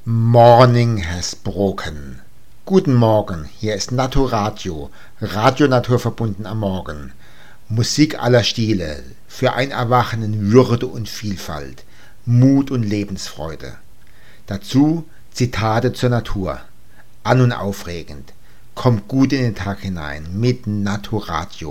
Morning has broken. Guten Morgen, hier ist Naturadio, Radio naturverbunden am Morgen. Musik aller Stile, für ein Erwachen in Würde und Vielfalt, Mut und Lebensfreude. Dazu Zitate zur Natur, an- und aufregend. Kommt gut in den Tag hinein mit Naturadio.